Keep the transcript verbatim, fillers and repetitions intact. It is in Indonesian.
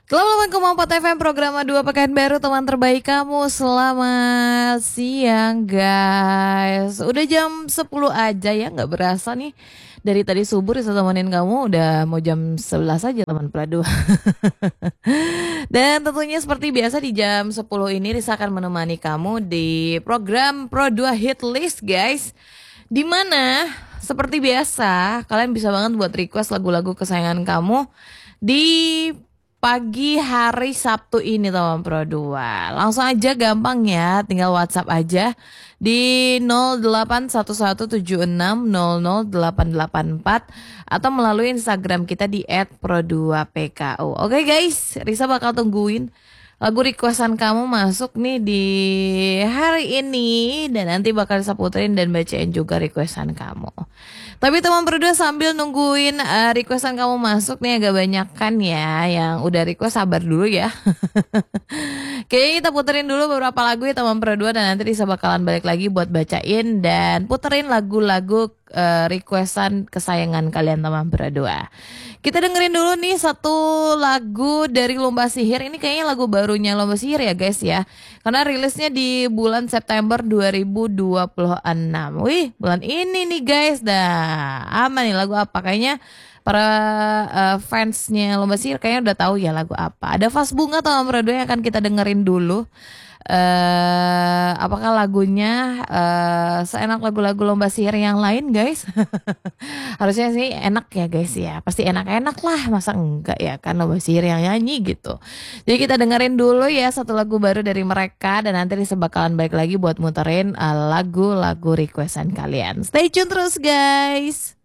delapan koma empat F M program dua Pekan Baru, teman terbaik kamu. Selamat siang guys. Udah jam sepuluh aja ya, nggak berasa nih. Dari tadi subuh bisa temenin kamu, udah mau jam sebelas aja teman Pradu. Dan tentunya seperti biasa di jam sepuluh ini Risa akan menemani kamu di program Pro dua Hit List guys. Dimana seperti biasa kalian bisa banget buat request lagu-lagu kesayangan kamu di pagi hari Sabtu ini teman Pro dua. Langsung aja gampang ya, tinggal WhatsApp aja di nol delapan satu satu tujuh enam nol nol delapan delapan empat atau melalui Instagram kita di et pro dua p k u. Oke guys, Risa bakal tungguin lagu requestan kamu masuk nih di hari ini dan nanti bakal Risa puterin dan bacain juga requestan kamu. Tapi teman berdua sambil nungguin uh, requestan kamu masuk nih, agak banyak kan ya yang udah request, sabar dulu ya. Kayaknya kita puterin dulu beberapa lagu ya teman berdua dan nanti Risa bakalan balik lagi buat bacain dan puterin lagu-lagu uh, requestan kesayangan kalian teman berdua. Kita dengerin dulu nih satu lagu dari Lomba Sihir. Ini kayaknya lagu barunya Lomba Sihir ya guys ya. Karena rilisnya di bulan September dua ribu dua puluh enam. Wih, bulan ini nih guys. Dah, aman nih lagu apa? Kayaknya para uh, fansnya Lomba Sihir kayaknya udah tahu ya lagu apa. Ada Vas Bunga atau Nomor dua yang akan kita dengerin dulu. Uh, apakah lagunya uh, seenak lagu-lagu Lomba Sihir yang lain guys? Harusnya sih enak ya guys ya. Pasti enak-enak lah, masa enggak ya kan Lomba Sihir yang nyanyi gitu. Jadi kita dengerin dulu ya satu lagu baru dari mereka dan nanti Risa bakalan balik lagi buat muterin uh, lagu-lagu requestan kalian. Stay tune terus guys.